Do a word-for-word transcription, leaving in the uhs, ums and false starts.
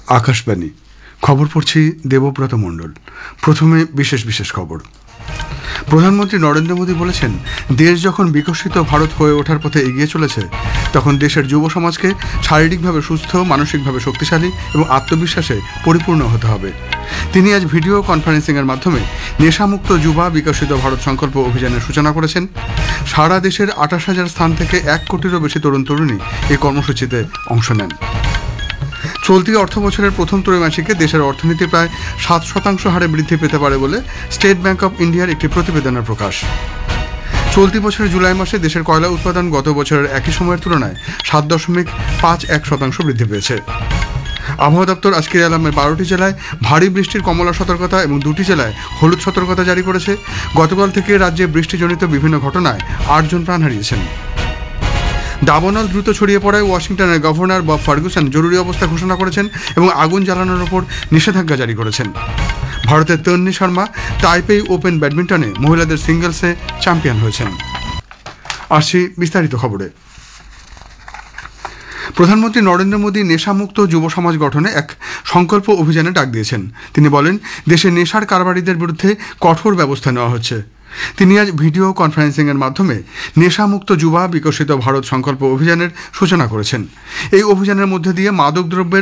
আকাশবাণী খবর পড়ছি দেবব্রত মণ্ডল। প্রথমে বিশেষ বিশেষ খবর। প্রধানমন্ত্রী নরেন্দ্র মোদী বলেছেন, দেশ যখন বিকশিত ভারত হয়ে ওঠার পথে এগিয়ে চলেছে তখন দেশের যুব সমাজকে শারীরিকভাবে সুস্থ, মানসিকভাবে শক্তিশালী এবং আত্মবিশ্বাসে পরিপূর্ণ হতে হবে। তিনি আজ ভিডিও কনফারেন্সিংয়ের মাধ্যমে নেশামুক্ত যুবা বিকশিত ভারত সংকল্প অভিযানের সূচনা করেছেন। সারা দেশের আঠাশ হাজার স্থান থেকে এক কোটিরও বেশি তরুণ তরুণী এই কর্মসূচিতে অংশ নেন। চলতি অর্থ বছরের প্রথম ত্রৈমাসিকে দেশের অর্থনীতি প্রায় সাত শতাংশ হারে বৃদ্ধি পেতে পারে বলে স্টেট ব্যাংক অব ইন্ডিয়ার একটি প্রতিবেদনের প্রকাশ। চলতি বছরের জুলাই মাসে দেশের কয়লা উৎপাদন গত বছরের একই সময়ের তুলনায় সাত দশমিক পাঁচ এক শতাংশ বৃদ্ধি পেয়েছে। আবহাওয়া দপ্তর আজ কেরালামের বারোটি জেলায় ভারী বৃষ্টির কমলা সতর্কতা এবং দুটি জেলায় হলুদ সতর্কতা জারি করেছে। গতকাল থেকে রাজ্যে বৃষ্টিজনিত বিভিন্ন ঘটনায় আটজন প্রাণ হারিয়েছেন। দাবানল দ্রুত ছড়িয়ে পড়ায় ওয়াশিংটনের গভর্নর বব ফার্গুসন জরুরি অবস্থা ঘোষণা করেছেন এবং আগুন জ্বালানোর ওপর নিষেধাজ্ঞা জারি করেছেন। ভারতের তন্নি শর্মা তাইপেই ওপেন ব্যাডমিন্টনে মহিলাদের সিঙ্গলসে চ্যাম্পিয়ন হয়েছেন। আসছি বিস্তারিত খবরে। প্রধানমন্ত্রী নরেন্দ্র মোদী নেশামুক্ত যুব সমাজ গঠনে এক সংকল্প অভিযানে ডাক দিয়েছেন। তিনি বলেন, দেশে নেশার কারবারিদের বিরুদ্ধে কঠোর ব্যবস্থা নেওয়া হচ্ছে। তিনি আজ ভিডিও কনফারেন্সিংয়ের মাধ্যমে নেশামুক্ত যুবা বিকশিত ভারত সংকল্প অভিযানের সূচনা করেছেন। এই অভিযানের মধ্যে দিয়ে মাদকদ্রব্যের